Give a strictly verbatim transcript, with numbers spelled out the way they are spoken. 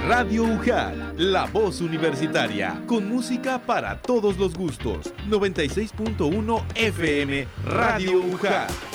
Radio U J A T, la voz universitaria, con música para todos los gustos. noventa y seis punto uno F M, Radio U J A T.